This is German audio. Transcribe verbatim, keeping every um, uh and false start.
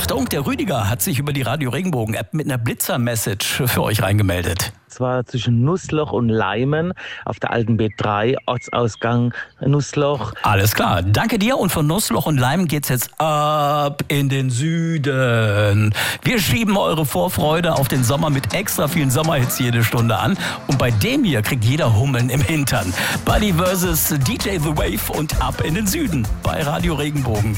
Achtung, der Rüdiger hat sich über die Radio Regenbogen App mit einer Blitzer-Message für euch reingemeldet. Zwar zwischen Nussloch und Leimen auf der alten B drei, Ortsausgang Nussloch. Alles klar, danke dir. Und von Nussloch und Leimen geht's jetzt ab in den Süden. Wir schieben eure Vorfreude auf den Sommer mit extra vielen Sommerhits jede Stunde an. Und bei dem hier kriegt jeder Hummeln im Hintern. Buddy versus D J The Wave und ab in den Süden bei Radio Regenbogen.